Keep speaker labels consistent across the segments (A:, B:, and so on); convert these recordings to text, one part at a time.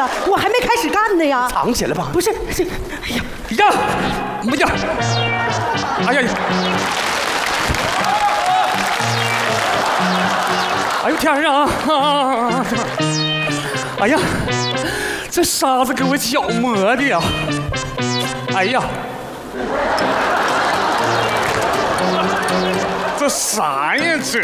A: 了，我还没开始干呢呀。
B: 藏起来吧。
A: 不是，这，哎呀，
C: 呀，哎呀，哎呀，哎呦天啊！哎呀，这沙子给我脚磨的呀！哎呀，这啥呀这？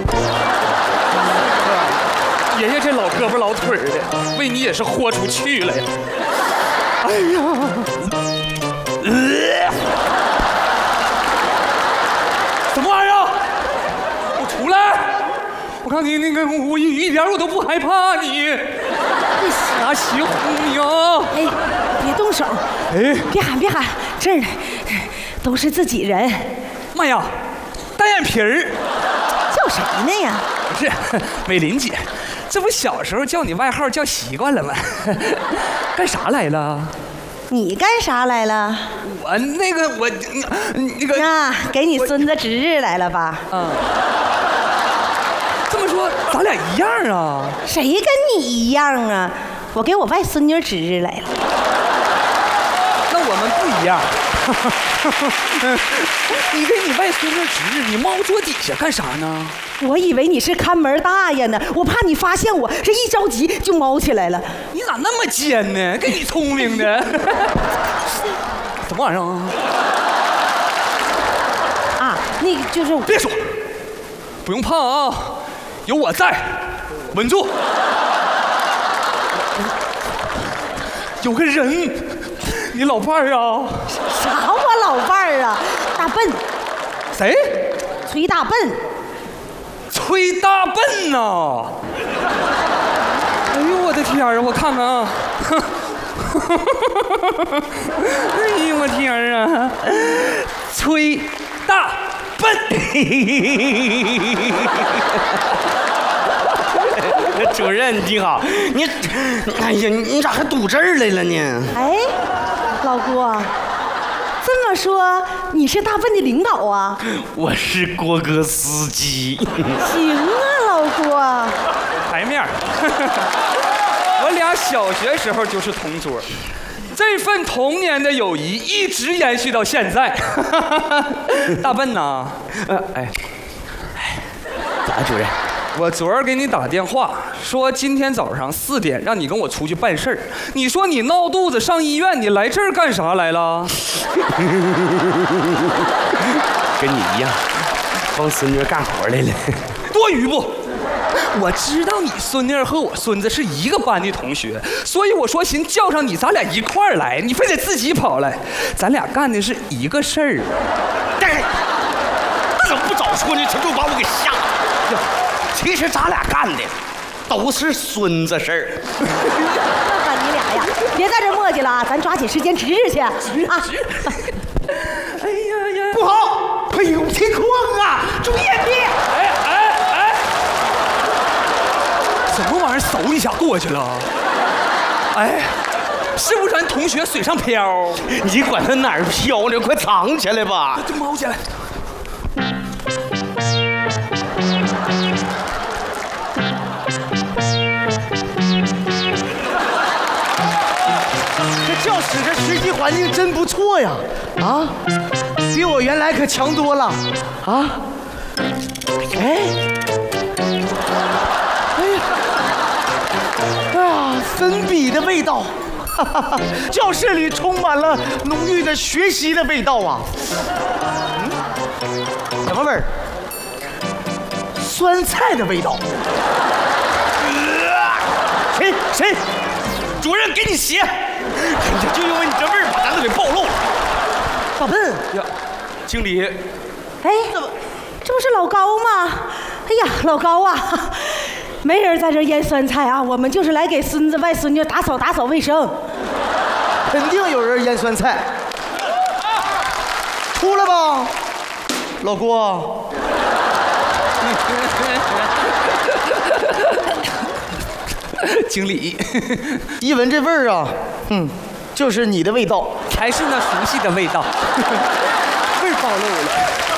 C: 爷爷这老胳膊老腿的，为你也是豁出去了呀！哎呀，什么玩意儿？我出来！我看你那个，我一点我都不害怕你，你瞎起哄呀！
A: 哎，别动手，
C: 哎，
A: 别喊，别喊，这儿呢，都是自己人。
C: 妈呀，单眼皮儿！
A: 叫谁呢呀？
C: 不是，美玲姐，这不小时候叫你外号叫习惯了吗？干啥来了？
A: 你干啥来了？
C: 我那个
A: 那给你孙子值日来了吧？
C: 这么说咱俩一样啊？
A: 谁跟你一样啊？我给我外孙女值日来了。
C: 那我们不一样。你给你外孙女值日，你猫桌底下干啥呢？
A: 我以为你是看门大爷呢，我怕你发现我，这一着急就猫起来了。
C: 你咋那么尖呢？给你聪明的。什么玩意儿啊？
A: 啊，那个就是
C: 别说，不用怕啊，有我在，稳住。有个人，你老伴儿啊？
A: 啥我老伴儿啊？大笨，
C: 谁？
A: 崔大笨。
C: 崔大笨呐！哎呦我的天啊！我看看啊！哎呦我天啊！崔大笨！
B: 主任你好，你，哎呀，你咋还堵这儿来了呢？
A: 哎，老郭，这么说你是大笨的领导啊？
B: 我是郭哥司机。
A: 行啊，老郭。
C: 台面我俩小学时候就是同桌，这份童年的友谊一直延续到现在。大笨呐，
B: 咋，主任？
C: 我昨儿给你打电话说今天早上4点让你跟我出去办事儿，你说你闹肚子上医院，你来这儿干啥来了？
B: 跟你一样，帮孙女干活来了。
C: 多余不？我知道你孙女和我孙子是一个班的同学，所以我说寻叫上你，咱俩一块儿来，你非得自己跑来，咱俩干的是一个事儿。
B: 哎，那怎么不早说呢？这就把我给吓了。其实咱俩干的都是孙子事儿。
A: 看看你俩呀，别在这磨叽了，咱抓紧时间值日去啊！
C: 哎呀呀，
B: 不好，会有情况啊！注意别！
C: 哎，什么玩意儿？嗖一下过去了。哎，是不是咱同学水上漂？
B: 你管他哪儿飘呢？快藏起来吧！
C: 这猫起来。
D: 这教室这学习环境真不错呀！啊，比我原来可强多了啊！哎，哎呀，粉笔的味道，哈哈哈！教室里充满了浓郁的学习的味道啊！什么味儿？酸菜的味道。谁？
B: 主任给你写。就因为你这味儿，把咱都给暴露了。
A: 宝贝儿
C: 呀，经理，
A: 哎，这不是老高吗？哎呀，老高啊，没人在这腌酸菜啊，我们就是来给孙子外孙女打扫卫生。
D: 肯定有人腌酸菜，出来吧，老郭。
C: 经理，
D: 一闻这味儿啊，就是你的味道，
C: 还是那熟悉的味道，味儿暴露了。